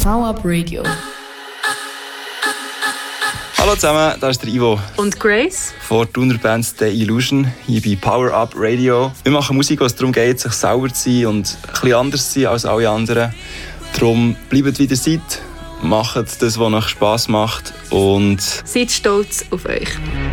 Power Up Radio. Hallo zusammen, da ist der Ivo. Und Grace. Von der Thuner Band The Illusion, hier bei Power Up Radio. Wir machen Musik, wo es darum geht, sich selber zu sein und ein bisschen anders zu sein als alle anderen. Darum bleibt wie ihr seid, macht das, was euch Spass macht und seid stolz auf euch.